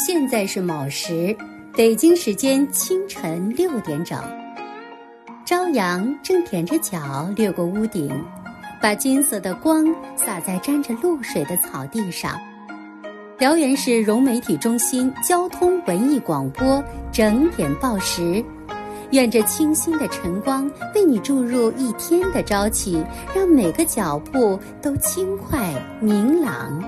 现在是卯时，北京时间清晨6点整。朝阳正踮着脚掠过屋顶，把金色的光洒在沾着露水的草地上。辽源市融媒体中心交通文艺广播整点报时，愿这清新的晨光为你注入一天的朝气，让每个脚步都轻快明朗。